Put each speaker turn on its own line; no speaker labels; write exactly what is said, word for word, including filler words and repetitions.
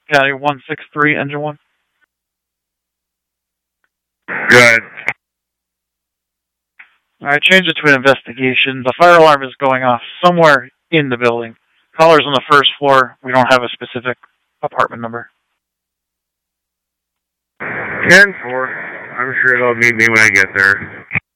County one six three, engine one.
Good.
Alright, change it to an investigation. The fire alarm is going off somewhere in the building. Caller's on the first floor. We don't have a specific apartment number.
ten four. I'm sure they'll meet me when I get there.